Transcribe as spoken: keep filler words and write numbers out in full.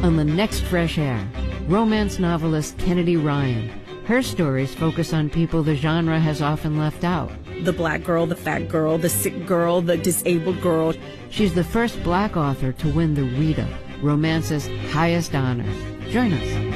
On the next Fresh Air, romance novelist Kennedy Ryan. Her stories focus on people the genre has often left out. The black girl, the fat girl, the sick girl, the disabled girl. She's the first black author to win the Rita, romance's highest honor. Join us.